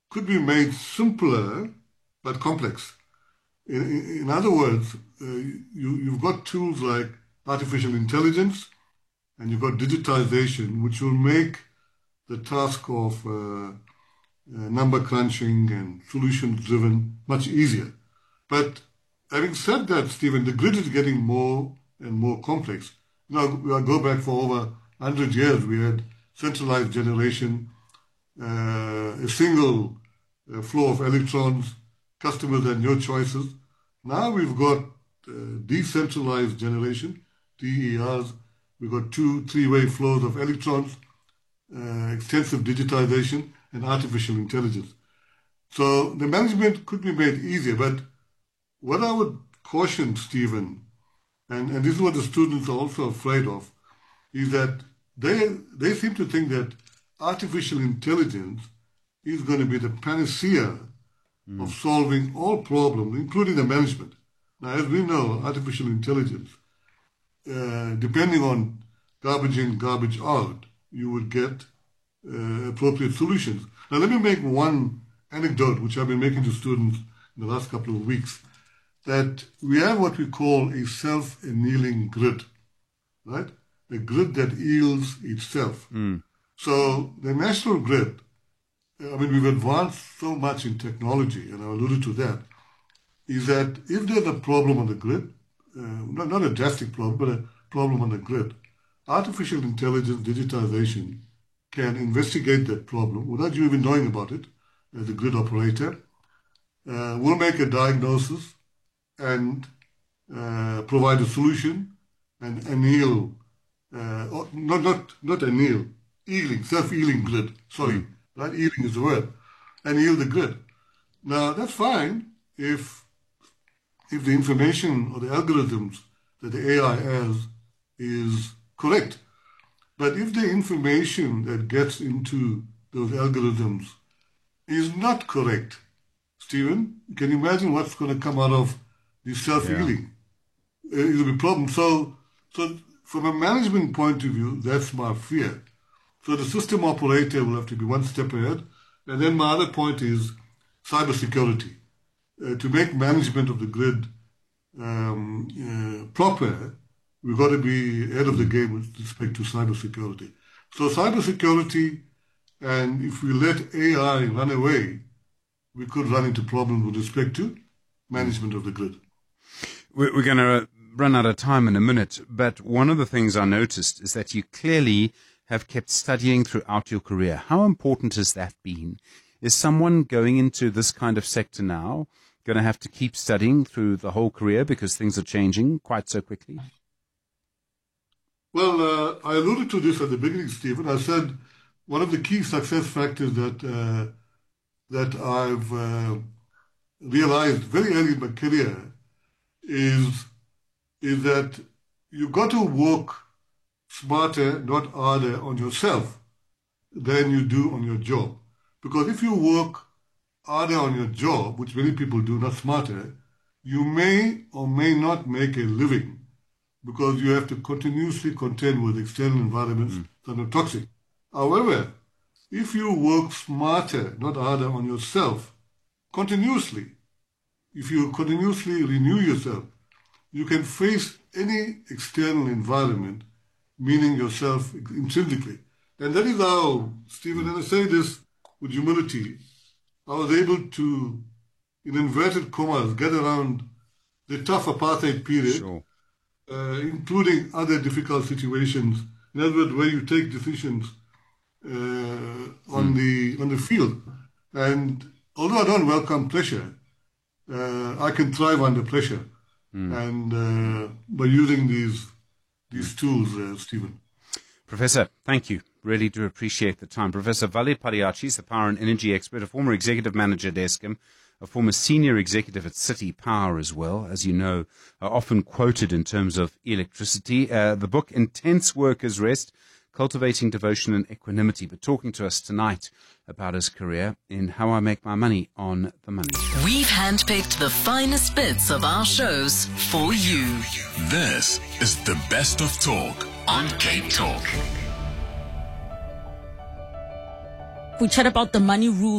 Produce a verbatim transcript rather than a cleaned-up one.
could be made simpler but complex. In, in, in other words, uh, you, you've got tools like artificial intelligence and you've got digitization, which will make the task of uh, uh, number crunching and solutions driven much easier. But having said that, Stephen, the grid is getting more and more complex. Now, I go back for over one hundred years, we had centralized generation, uh, a single uh, flow of electrons, customers had no choices. Now we've got uh, decentralized generation, D E Rs, we've got two, three-way flows of electrons, uh, extensive digitization, and artificial intelligence. So the management could be made easier, but what I would caution, Stephen, and, and this is what the students are also afraid of, is that they, they seem to think that artificial intelligence is going to be the panacea mm. of solving all problems, including the management. Now, as we know, artificial intelligence, uh, depending on garbage in, garbage out, you would get uh, appropriate solutions. Now, let me make one anecdote, which I've been making to students in the last couple of weeks, that we have what we call a self-annealing grid, right? A grid that heals itself. Mm. So the national grid, I mean, we've advanced so much in technology, and I alluded to that, is that if there's a problem on the grid, uh, not, not a drastic problem, but a problem on the grid, artificial intelligence, digitization can investigate that problem without you even knowing about it as a grid operator. Uh, we'll make a diagnosis and uh, provide a solution and anneal, uh, or not, not, not anneal, healing, self-healing grid, sorry, mm. right? Healing is the word, and heal the grid. Now, that's fine if, if the information or the algorithms that the A I has is correct. But if the information that gets into those algorithms is not correct, Stephen, can you imagine what's going to come out of the self-healing? Yeah. It'll be a problem. So, so from a management point of view, that's my fear. So the system operator will have to be one step ahead. And then my other point is cybersecurity. Uh, to make management of the grid um, uh, proper, we've got to be ahead of the game with respect to cybersecurity. So cybersecurity, and if we let A I run away, we could run into problems with respect to management of the grid. We're going to run out of time in a minute, but one of the things I noticed is that you clearly have kept studying throughout your career. How important has that been? Is someone going into this kind of sector now going to have to keep studying through the whole career because things are changing quite so quickly? Well, uh, I alluded to this at the beginning, Stephen. I said one of the key success factors that uh, that I've uh, realized very early in my career is is that you've got to work smarter, not harder on yourself than you do on your job. Because if you work harder on your job, which many people do, not smarter, you may or may not make a living because you have to continuously contend with external environments mm. that are toxic. However, if you work smarter, not harder on yourself, continuously, if you continuously renew yourself, you can face any external environment, meaning yourself intrinsically. And that is how, Stephen, and I say this with humility, I was able to, in inverted commas, get around the tough apartheid period, sure. uh, including other difficult situations. In other words, where you take decisions uh, on, mm. the, on the field. And although I don't welcome pressure, uh, I can thrive under pressure. Mm. And uh, by using these these tools, uh, Stephen. Professor, thank you. Really do appreciate the time. Professor Vali Padiachi is the power and energy expert, a former executive manager at Eskom, a former senior executive at City Power as well, as you know, are often quoted in terms of electricity. Uh, the book, Intense Workers' Rest, Cultivating Devotion and Equanimity, but talking to us tonight about his career in How I Make My Money on The Money. We've handpicked the finest bits of our shows for you. This is the best of talk on Cape Talk. We chat about the money rule.